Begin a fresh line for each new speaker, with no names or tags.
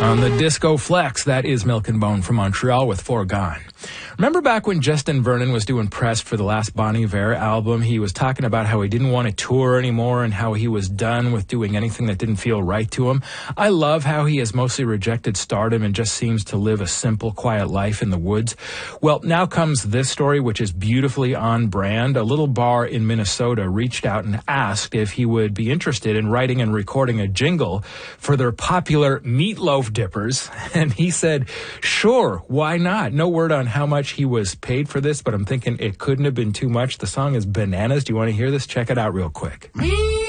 On the Disco Flex, that is Milk and Bone from Montreal with Foregone. Remember back when Justin Vernon was doing press for the last Bon Iver album, he was talking about how he didn't want to tour anymore and how he was done with doing anything that didn't feel right to him. I love how he has mostly rejected stardom and just seems to live a simple, quiet life in the woods. Well, now comes this story, which is beautifully on brand. A little bar in Minnesota reached out and asked if he would be interested in writing and recording a jingle for their popular Meatloaf Dippers. And he said, sure, why not? No word on how much he was paid for this, but I'm thinking it couldn't have been too much. The song is bananas. Do you want to hear this? Check it out real quick.